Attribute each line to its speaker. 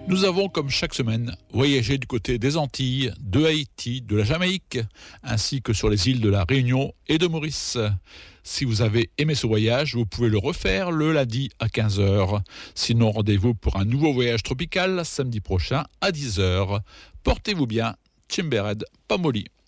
Speaker 1: Nous avons, comme chaque semaine, voyagé du côté des Antilles, de Haïti, de la Jamaïque, ainsi que sur les îles de la Réunion et de Maurice. Si vous avez aimé ce voyage, vous pouvez le refaire le lundi à 15h. Sinon, rendez-vous pour un nouveau voyage tropical samedi prochain à 10h. Portez-vous bien, Chimbered Pamoli.